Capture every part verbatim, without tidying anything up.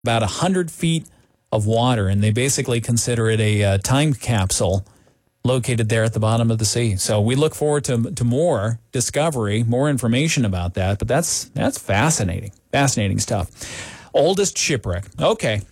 about one hundred feet of water, and they basically consider it a uh, time capsule located there at the bottom of the sea. So we look forward to to more discovery, more information about that, but that's that's fascinating. Fascinating stuff. Oldest shipwreck. Okay.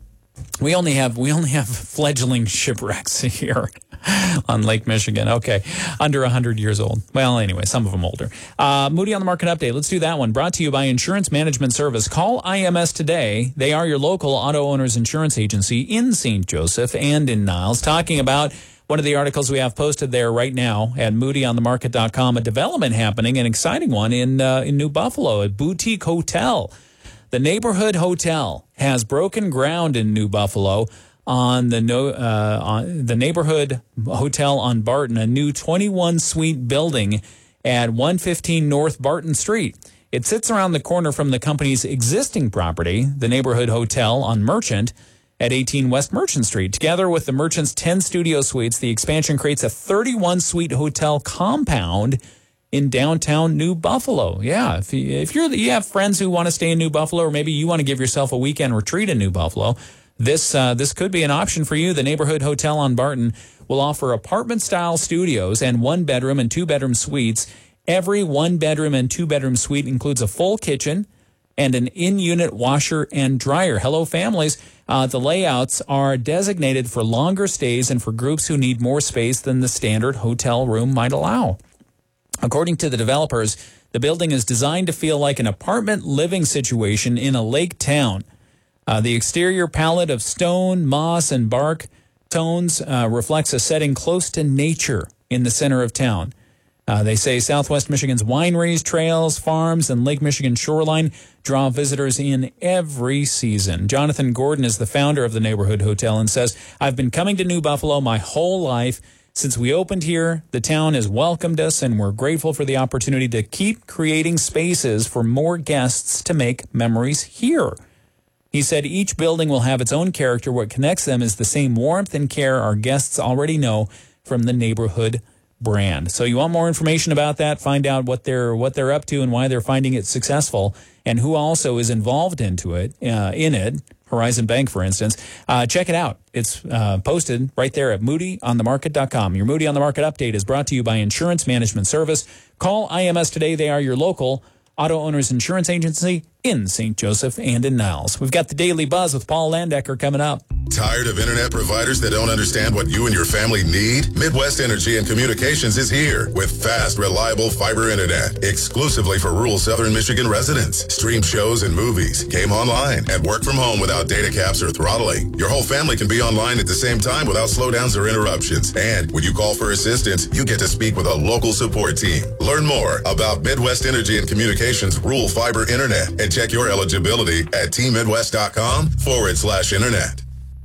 We only have we only have fledgling shipwrecks here on Lake Michigan. Okay, under one hundred years old. Well, anyway, some of them older. Uh, Moody on the Market Update. Let's do that one. Brought to you by Insurance Management Service. Call I M S today. They are your local auto owners insurance agency in Saint Joseph and in Niles. Talking about one of the articles we have posted there right now at moody on the market dot com. A development happening, an exciting one in uh, in New Buffalo, a boutique hotel. The Neighborhood Hotel has broken ground in New Buffalo on the no, uh, on the Neighborhood Hotel on Barton, a new twenty-one suite building at one fifteen North Barton Street. It sits around the corner from the company's existing property, the Neighborhood Hotel on Merchant, at eighteen West Merchant Street. Together with the Merchant's ten studio suites, the expansion creates a thirty-one suite hotel compound in downtown New Buffalo. Yeah, if, you, if you're you have friends who want to stay in New Buffalo, or maybe you want to give yourself a weekend retreat in New Buffalo, this uh, this could be an option for you. The Neighborhood Hotel on Barton will offer apartment-style studios and one-bedroom and two-bedroom suites. Every one-bedroom and two-bedroom suite includes a full kitchen and an in-unit washer and dryer. Hello, families. Uh, the layouts are designated for longer stays and for groups who need more space than the standard hotel room might allow. According to the developers, the building is designed to feel like an apartment living situation in a lake town. Uh, the exterior palette of stone, moss, and bark tones uh, reflects a setting close to nature in the center of town. Uh, they say Southwest Michigan's wineries, trails, farms, and Lake Michigan shoreline draw visitors in every season. Jonathan Gordon is the founder of the Neighborhood Hotel and says, "I've been coming to New Buffalo my whole life. Since we opened here, the town has welcomed us, and we're grateful for the opportunity to keep creating spaces for more guests to make memories here." He said each building will have its own character. What connects them is the same warmth and care our guests already know from the Neighborhood brand. So you want more information about that, find out what they're what they're up to and why they're finding it successful, and who also is involved into it, uh, in it, Horizon Bank, for instance. Uh, check it out. It's uh, posted right there at moody on the market dot com. Your Moody on the Market update is brought to you by Insurance Management Service. Call I M S today. They are your local auto owners insurance agency in Saint Joseph and in Niles. We've got the Daily Buzz with Paul Landecker coming up. Tired of internet providers that don't understand what you and your family need? Midwest Energy and Communications is here with fast, reliable fiber internet exclusively for rural southern Michigan residents. Stream shows and movies, game online, and work from home without data caps or throttling. Your whole family can be online at the same time without slowdowns or interruptions. And when you call for assistance, you get to speak with a local support team. Learn more about Midwest Energy and Communications rural fiber internet and check your eligibility at t midwest dot com forward slash internet.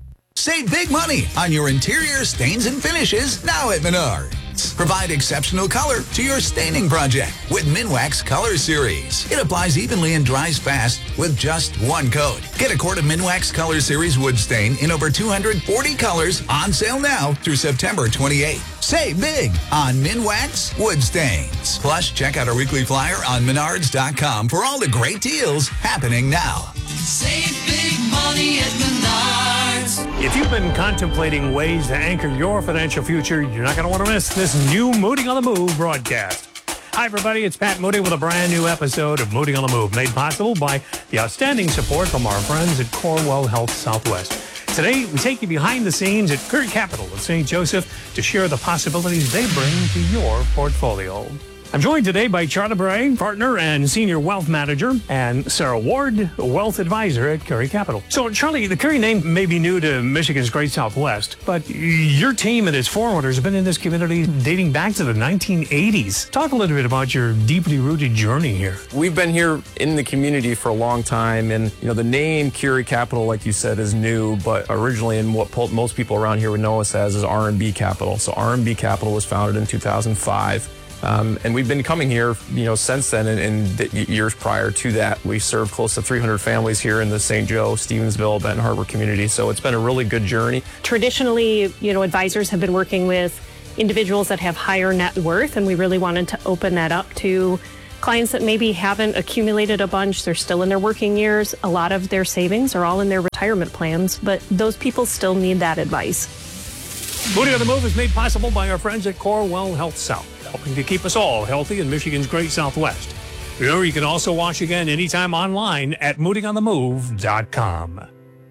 Save big money on your interior stains and finishes now at Menards. Provide exceptional color to your staining project with Minwax Color Series. It applies evenly and dries fast with just one coat. Get a quart of Minwax Color Series wood stain in over two hundred forty colors on sale now through September twenty-eighth. Save big on Minwax wood stains. Plus, check out our weekly flyer on menards dot com for all the great deals happening now. Save big money at Menards. If you've been contemplating ways to anchor your financial future, you're not going to want to miss this new Moody on the Move broadcast. Hi, everybody. It's Pat Moody with a brand new episode of Moody on the Move, made possible by the outstanding support from our friends at Corewell Health Southwest. Today, we take you behind the scenes at Curry Capital of Saint Joseph to share the possibilities they bring to your portfolio. I'm joined today by Charlie Bray, partner and senior wealth manager, and Sarah Ward, wealth advisor at Curry Capital. So, Charlie, the Curry name may be new to Michigan's Great Southwest, but your team and its forerunners have been in this community dating back to the nineteen eighties. Talk a little bit about your deeply rooted journey here. We've been here in the community for a long time, and you know the name Curry Capital, like you said, is new, but originally, in what most people around here would know us as, is R and B Capital. So R and B Capital was founded in two thousand five. Um, and we've been coming here, you know, since then, and in the years prior to that, we served close to three hundred families here in the Saint Joe, Stevensville, Benton Harbor community. So it's been a really good journey. Traditionally, you know, advisors have been working with individuals that have higher net worth, and we really wanted to open that up to Clients that maybe haven't accumulated a bunch, they're still in their working years. A lot of their savings are all in their retirement plans, but those people still need that advice. Mooting on the Move is made possible by our friends at Corewell Health South, helping to keep us all healthy in Michigan's great Southwest. Remember, you can also watch again anytime online at mooting on the move dot com.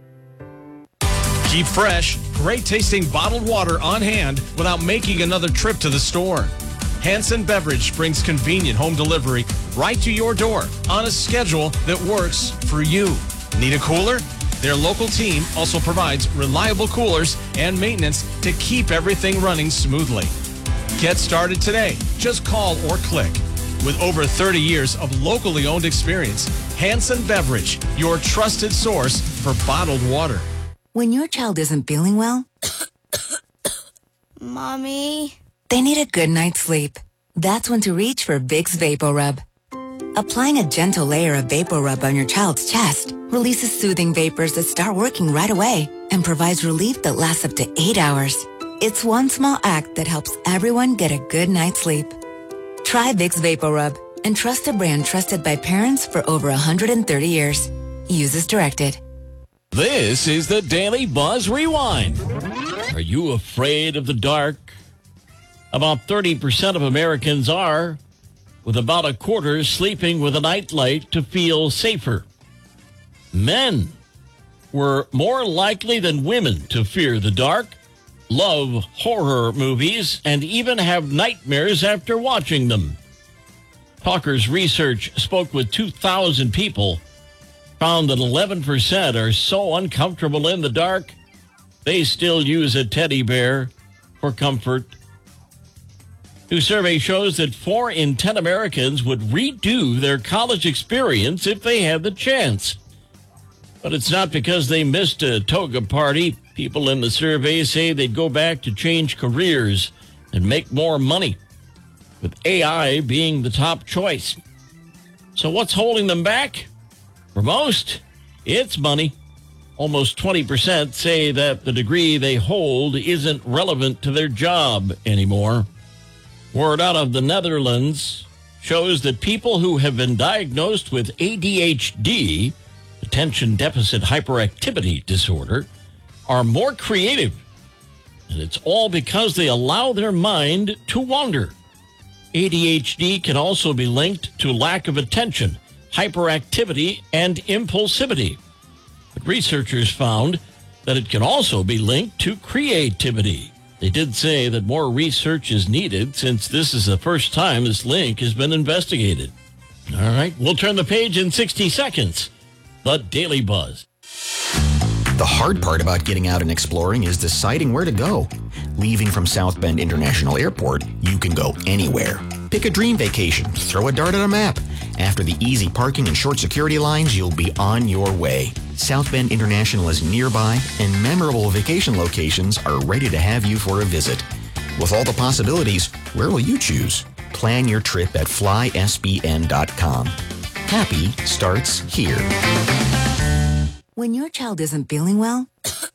Keep fresh, great-tasting bottled water on hand without making another trip to the store. Hanson Beverage brings convenient home delivery right to your door on a schedule that works for you. Need a cooler? Their local team also provides reliable coolers and maintenance to keep everything running smoothly. Get started today. Just call or click. With over thirty years of locally owned experience, Hanson Beverage, your trusted source for bottled water. When your child isn't feeling well, Mommy, they need a good night's sleep. That's when to reach for Vicks VapoRub. Applying a gentle layer of VapoRub on your child's chest releases soothing vapors that start working right away and provides relief that lasts up to eight hours. It's one small act that helps everyone get a good night's sleep. Try Vicks VapoRub and trust a brand trusted by parents for over one hundred thirty years. Use as directed. This is the Daily Buzz Rewind. Are you afraid of the dark? About thirty percent of Americans are, with about a quarter sleeping with a nightlight to feel safer. Men were more likely than women to fear the dark, love horror movies, and even have nightmares after watching them. Talker's research spoke with two thousand people, found that eleven percent are so uncomfortable in the dark, they still use a teddy bear for comfort. New survey shows that four in ten Americans would redo their college experience if they had the chance. But it's not because they missed a toga party. People in the survey say they'd go back to change careers and make more money, with A I being the top choice. So what's holding them back? For most, it's money. Almost twenty percent say that the degree they hold isn't relevant to their job anymore. Word out of the Netherlands shows that people who have been diagnosed with A D H D, attention deficit hyperactivity disorder, are more creative. And it's all because they allow their mind to wander. A D H D can also be linked to lack of attention, hyperactivity, and impulsivity. But researchers found that it can also be linked to creativity. They did say that more research is needed since this is the first time this link has been investigated. All right, we'll turn the page in sixty seconds. The Daily Buzz. The hard part about getting out and exploring is deciding where to go. Leaving from South Bend International Airport, you can go anywhere. Pick a dream vacation, throw a dart at a map. After the easy parking and short security lines, you'll be on your way. South Bend International is nearby, and memorable vacation locations are ready to have you for a visit. With all the possibilities, where will you choose? Plan your trip at fly s b n dot com. Happy starts here. When your child isn't feeling well,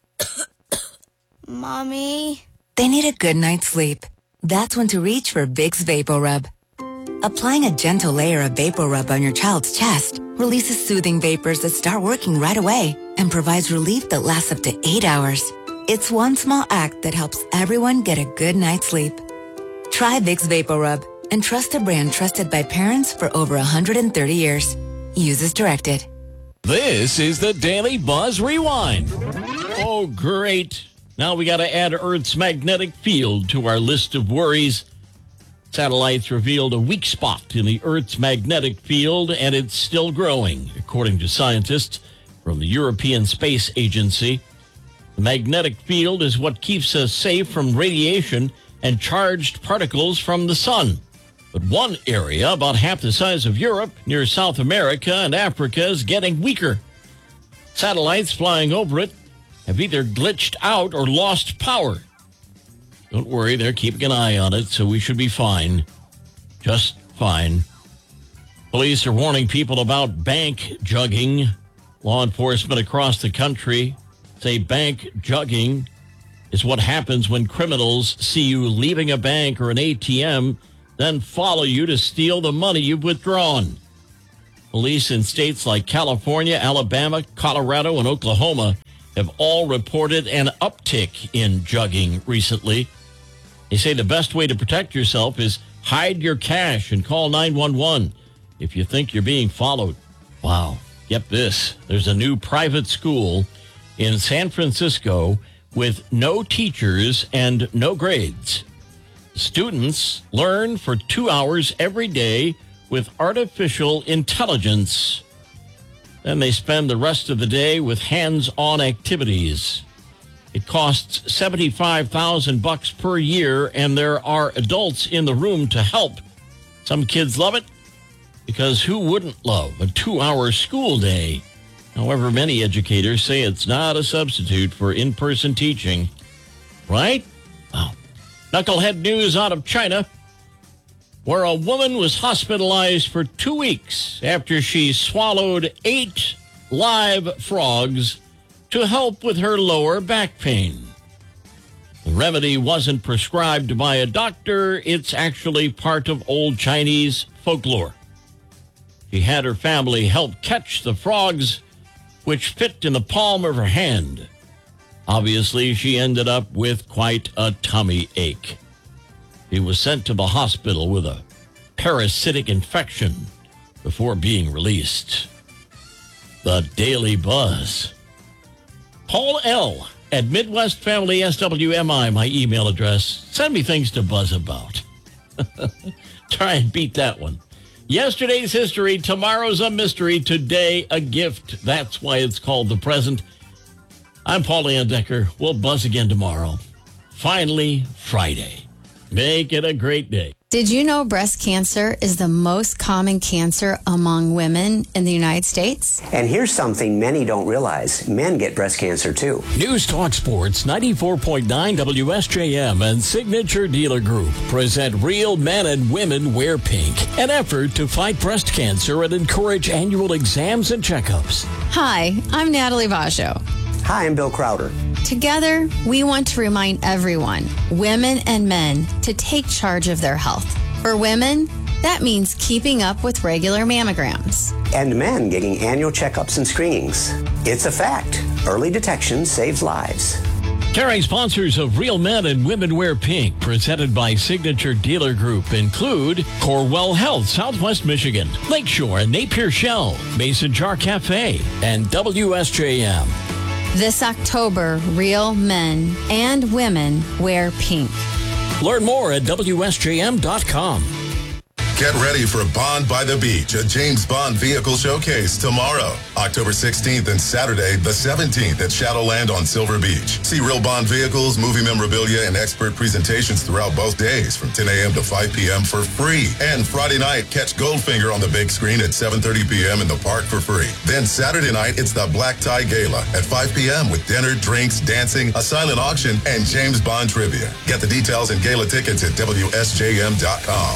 Mommy, they need a good night's sleep. That's when to reach for Vicks VapoRub. Applying a gentle layer of VapoRub on your child's chest releases soothing vapors that start working right away and provides relief that lasts up to eight hours. It's one small act that helps everyone get a good night's sleep. Try Vicks VapoRub and trust a brand trusted by parents for over one hundred thirty years. Use as directed. This is the Daily Buzz Rewind. Oh, great. Now we got to add Earth's magnetic field to our list of worries. Satellites revealed a weak spot in the Earth's magnetic field, and it's still growing, according to scientists from the European Space Agency. The magnetic field is what keeps us safe from radiation and charged particles from the sun. But one area, about half the size of Europe, near South America and Africa, is getting weaker. Satellites flying over it have either glitched out or lost power. Don't worry, they're keeping an eye on it, so we should be fine. Just fine. Police are warning people about bank jugging. Law enforcement across the country say bank jugging is what happens when criminals see you leaving a bank or an A T M then follow you to steal the money you've withdrawn. Police in states like California, Alabama, Colorado, and Oklahoma have all reported an uptick in jugging recently. They say the best way to protect yourself is hide your cash and call nine one one if you think you're being followed. Wow. Get this. There's a new private school in San Francisco with no teachers and no grades. Students learn for two hours every day with artificial intelligence. Then they spend the rest of the day with hands-on activities. It costs seventy-five thousand bucks per year, and there are adults in the room to help. Some kids love it because who wouldn't love a two-hour school day? However, many educators say it's not a substitute for in-person teaching. Right? Wow. Knucklehead news out of China, where a woman was hospitalized for two weeks after she swallowed eight live frogs to help with her lower back pain. The remedy wasn't prescribed by a doctor. It's actually part of old Chinese folklore. She had her family help catch the frogs, which fit in the palm of her hand. Obviously, she ended up with quite a tummy ache. She was sent to the hospital with a parasitic infection before being released. The Daily Buzz. Paul L. at Midwest Family S W M I, my email address. Send me things to buzz about. Try and beat that one. Yesterday's history, tomorrow's a mystery, today a gift. That's why it's called the present. I'm Paul Landecker. We'll buzz again tomorrow. Finally, Friday. Make it a great day. Did you know breast cancer is the most common cancer among women in the United States? And here's something many don't realize. Men get breast cancer, too. News Talk Sports ninety-four point nine W S J M and Signature Dealer Group present Real Men and Women Wear Pink, an effort to fight breast cancer and encourage annual exams and checkups. Hi, I'm Natalie Vajo. Hi, I'm Bill Crowder. Together, we want to remind everyone, women and men, to take charge of their health. For women, that means keeping up with regular mammograms. And men getting annual checkups and screenings. It's a fact. Early detection saves lives. Caring sponsors of Real Men and Women Wear Pink, presented by Signature Dealer Group, include Corewell Health, Southwest Michigan, Lakeshore and Napier Shell, Mason Jar Cafe, and W S J M. This October, real men and women wear pink. Learn more at W S J M dot com. Get ready for Bond by the Beach, a James Bond vehicle showcase tomorrow, October sixteenth and Saturday, the seventeenth at Shadowland on Silver Beach. See real Bond vehicles, movie memorabilia, and expert presentations throughout both days from ten a.m. to five p.m. for free. And Friday night, catch Goldfinger on the big screen at seven thirty p.m. in the park for free. Then Saturday night, it's the Black Tie Gala at five p.m. with dinner, drinks, dancing, a silent auction, and James Bond trivia. Get the details and gala tickets at W S J M dot com.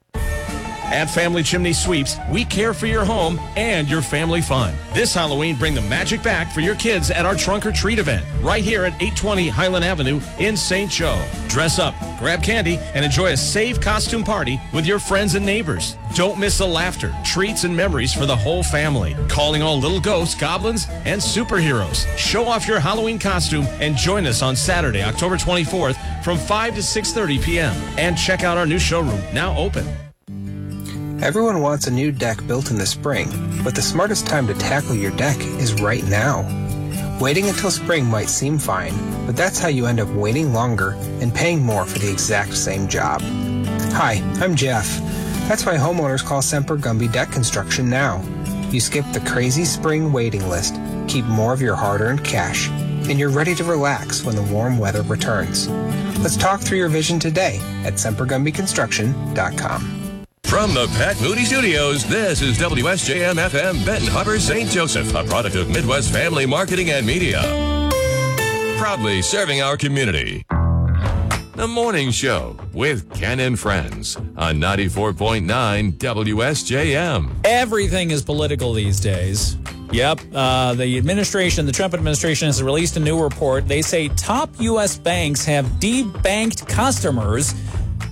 At Family Chimney Sweeps, we care for your home and your family fun. This Halloween, bring the magic back for your kids at our Trunk or Treat event, right here at eight twenty Highland Avenue in Saint Joe. Dress up, grab candy, and enjoy a safe costume party with your friends and neighbors. Don't miss the laughter, treats, and memories for the whole family. Calling all little ghosts, goblins, and superheroes. Show off your Halloween costume and join us on Saturday, October twenty-fourth from five to six thirty p.m. And check out our new showroom, now open. Everyone wants a new deck built in the spring, but the smartest time to tackle your deck is right now. Waiting until spring might seem fine, but that's how you end up waiting longer and paying more for the exact same job. Hi, I'm Jeff. That's why homeowners call Semper Gumby Deck Construction now. You skip the crazy spring waiting list, keep more of your hard-earned cash, and you're ready to relax when the warm weather returns. Let's talk through your vision today at Semper Gumby Construction dot com. From the Pat Moody Studios, this is W S J M F M Benton Harbor, Saint Joseph, a product of Midwest Family Marketing and Media. Proudly serving our community. The Morning Show with Ken and Friends on ninety-four point nine W S J M. Everything is political these days. Yep. Uh, the administration, the Trump administration, has released a new report. They say top U S banks have debanked customers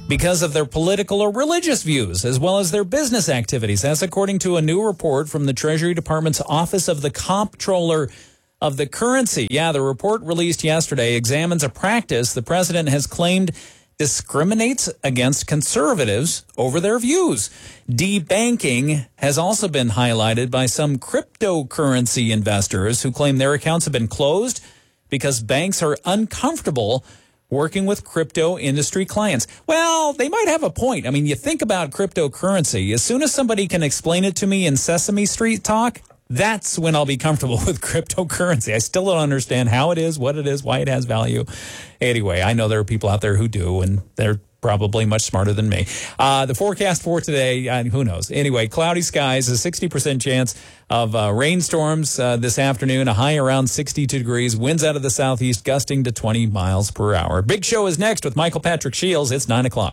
because of their political or religious views, as well as their business activities. That's according to a new report from the Treasury Department's Office of the Comptroller of the Currency. Yeah, the report released yesterday examines a practice the president has claimed discriminates against conservatives over their views. Debanking has also been highlighted by some cryptocurrency investors who claim their accounts have been closed because banks are uncomfortable working with crypto industry clients. Well, they might have a point. I mean, you think about cryptocurrency. As soon as somebody can explain it to me in Sesame Street talk, that's when I'll be comfortable with cryptocurrency. I still don't understand how it is, what it is, why it has value. Anyway, I know there are people out there who do, and they're probably much smarter than me. Uh, the forecast for today, uh, who knows? Anyway, cloudy skies, a sixty percent chance of uh, rainstorms uh, this afternoon, a high around sixty-two degrees, winds out of the southeast gusting to twenty miles per hour. Big Show is next with Michael Patrick Shields. It's nine o'clock.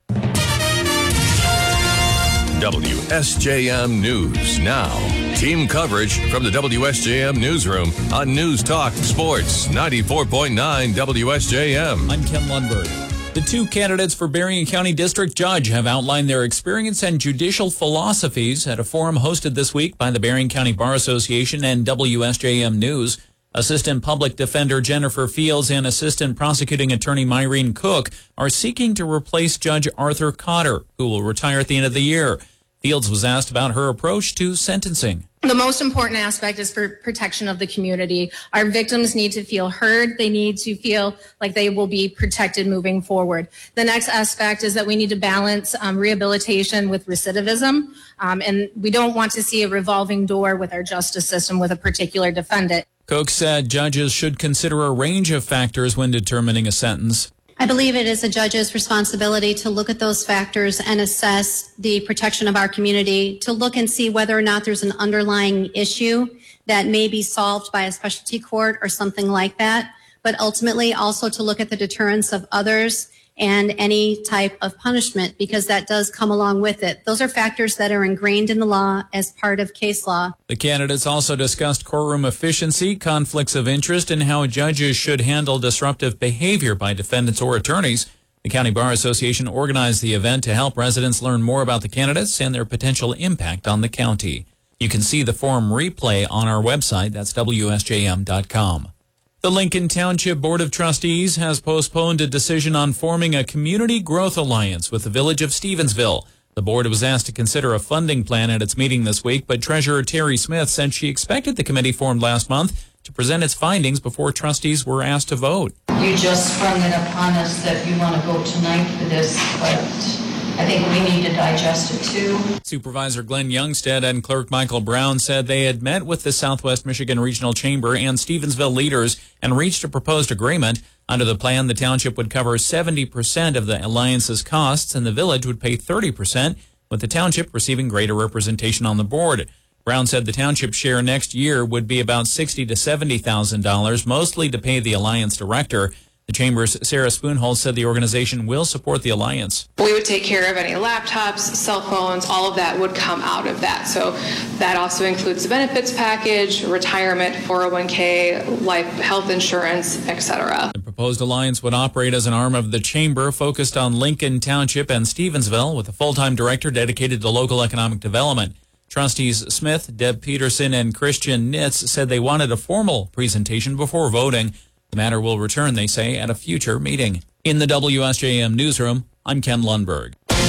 W S J M News now. Team coverage from the W S J M newsroom on News Talk Sports ninety-four point nine W S J M. I'm Ken Lundberg. The two candidates for Berrien County District Judge have outlined their experience and judicial philosophies at a forum hosted this week by the Berrien County Bar Association and W S J M News. Assistant Public Defender Jennifer Fields and Assistant Prosecuting Attorney Myrene Cook are seeking to replace Judge Arthur Cotter, who will retire at the end of the year. Fields was asked about her approach to sentencing. The most important aspect is for protection of the community. Our victims need to feel heard. They need to feel like they will be protected moving forward. The next aspect is that we need to balance um, rehabilitation with recidivism. Um, and we don't want to see a revolving door with our justice system with a particular defendant. Cook said judges should consider a range of factors when determining a sentence. I believe it is a judge's responsibility to look at those factors and assess the protection of our community, to look and see whether or not there's an underlying issue that may be solved by a specialty court or something like that, but ultimately also to look at the deterrence of others and any type of punishment, because that does come along with it. Those are factors that are ingrained in the law as part of case law. The candidates also discussed courtroom efficiency, conflicts of interest, and how judges should handle disruptive behavior by defendants or attorneys. The County Bar Association organized the event to help residents learn more about the candidates and their potential impact on the county. You can see the forum replay on our website. That's W S J M dot com. The Lincoln Township Board of Trustees has postponed a decision on forming a community growth alliance with the village of Stevensville. The board was asked to consider a funding plan at its meeting this week, but Treasurer Terry Smith said she expected the committee formed last month to present its findings before trustees were asked to vote. You just sprung it upon us that you want to vote tonight for this, but I think we need to digest it too. Supervisor Glenn Youngstead and Clerk Michael Brown said they had met with the Southwest Michigan Regional Chamber and Stevensville leaders and reached a proposed agreement. Under the plan, the township would cover seventy percent of the alliance's costs and the village would pay thirty percent, with the township receiving greater representation on the board. Brown said the township share next year would be about sixty thousand to seventy thousand dollars, mostly to pay the alliance director. The Chamber's Sarah Spoonholz said the organization will support the alliance. We would take care of any laptops, cell phones, all of that would come out of that. So that also includes the benefits package, retirement, four oh one k, life, health insurance, et cetera. The proposed alliance would operate as an arm of the Chamber focused on Lincoln Township and Stevensville, with a full-time director dedicated to local economic development. Trustees Smith, Deb Peterson, and Christian Nitz said they wanted a formal presentation before voting. The matter will return, they say, at a future meeting. In the W S J M newsroom, I'm Ken Lundberg.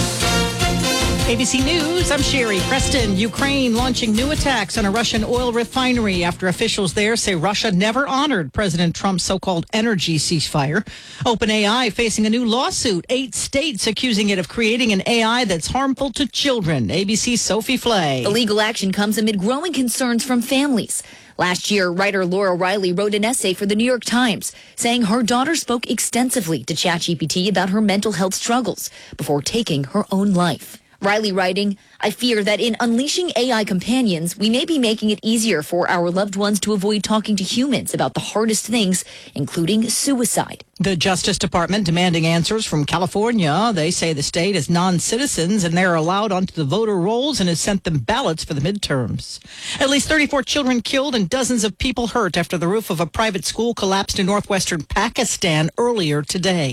A B C News, I'm Sherry Preston. Ukraine launching new attacks on a Russian oil refinery after officials there say Russia never honored President Trump's so-called energy ceasefire. OpenAI facing a new lawsuit. Eight states accusing it of creating an A I that's harmful to children. A B C's Sophie Flay. The legal action comes amid growing concerns from families. Last year, writer Laura Riley wrote an essay for the New York Times saying her daughter spoke extensively to ChatGPT about her mental health struggles before taking her own life. Riley writing, I fear that in unleashing A I companions, we may be making it easier for our loved ones to avoid talking to humans about the hardest things, including suicide. The Justice Department demanding answers from California. They say the state is non-citizens and they're allowed onto the voter rolls and has sent them ballots for the midterms. At least thirty-four children killed and dozens of people hurt after the roof of a private school collapsed in northwestern Pakistan earlier today.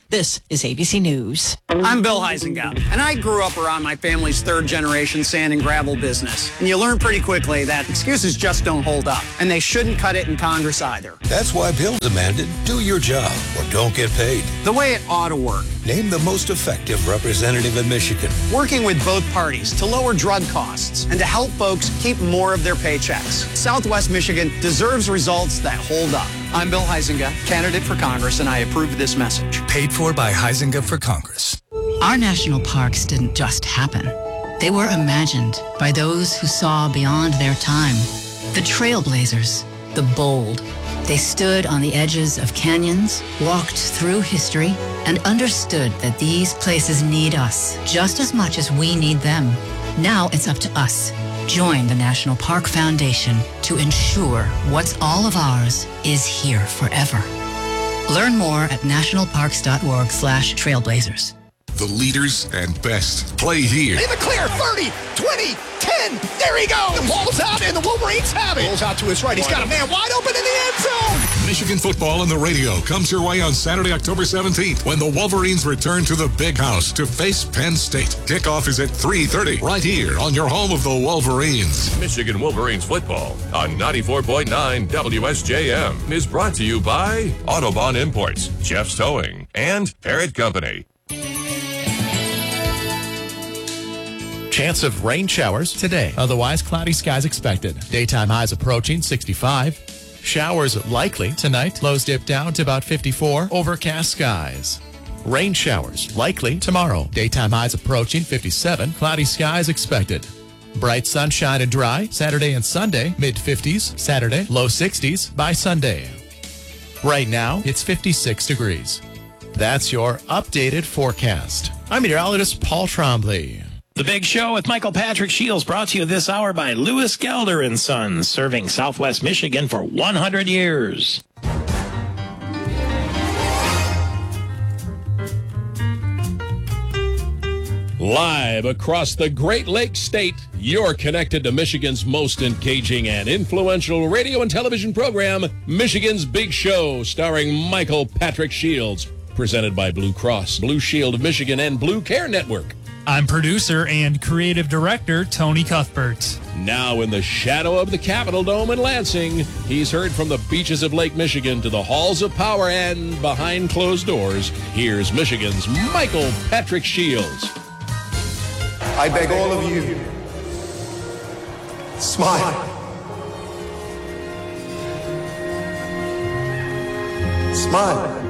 This is A B C News. I'm Bill Huizenga, and I grew up around my family's third generation sand and gravel business. And you learn pretty quickly that excuses just don't hold up, and they shouldn't cut it in Congress either. That's why Bill demanded, do your job or don't get paid. The way it ought to work. Name the most effective representative in Michigan. Working with both parties to lower drug costs and to help folks keep more of their paychecks. Southwest Michigan deserves results that hold up. I'm Bill Huizenga, candidate for Congress, and I approve this message. Paid for by Huizenga for Congress. Our national parks didn't just happen. They were imagined by those who saw beyond their time. The trailblazers, the bold. They stood on the edges of canyons, walked through history, and understood that these places need us just as much as we need them. Now it's up to us. Join the National Park Foundation to ensure what's all of ours is here forever. Learn more at nationalparks.org slash trailblazers. The leaders and best play here. In the clear, thirty, twenty, ten, there he goes! The ball's out and the Wolverines have it! Ball's out to his right, he's got a man wide open in the end zone! Michigan football on the radio comes your way on Saturday, October seventeenth, when the Wolverines return to the Big House to face Penn State. Kickoff is at three thirty, right here on your home of the Wolverines. Michigan Wolverines football on ninety-four point nine W S J M is brought to you by Autobahn Imports, Jeff's Towing, and Parrott Company. Chance of rain showers today. Otherwise, cloudy skies expected. Daytime highs approaching sixty-five. Showers likely tonight. Lows dip down to about fifty-four. Overcast skies. Rain showers likely tomorrow. Daytime highs approaching fifty-seven. Cloudy skies expected. Bright sunshine and dry. Saturday and Sunday, mid fifties. Saturday, low sixties by Sunday. Right now, it's fifty-six degrees. That's your updated forecast. I'm meteorologist Paul Trombley. The Big Show with Michael Patrick Shields, brought to you this hour by Lewis Gelder and Sons, serving Southwest Michigan for one hundred years. Live across the Great Lakes State, you're connected to Michigan's most engaging and influential radio and television program, Michigan's Big Show, starring Michael Patrick Shields, presented by Blue Cross, Blue Shield of Michigan, and Blue Care Network. I'm producer and creative director Tony Cuthbert. Now in the shadow of the Capitol Dome in Lansing, he's heard from the beaches of Lake Michigan to the halls of power and behind closed doors. Here's Michigan's Michael Patrick Shields. I beg all of you, smile. Smile.